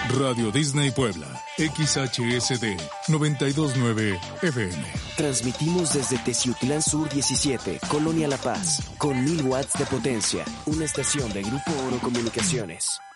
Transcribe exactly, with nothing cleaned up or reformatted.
Radio Disney Puebla, X H S D noventa y dos punto nueve F M. Transmitimos desde Teciutlán Sur diecisiete, Colonia La Paz, con mil watts de potencia. Una estación de Grupo Oro Comunicaciones.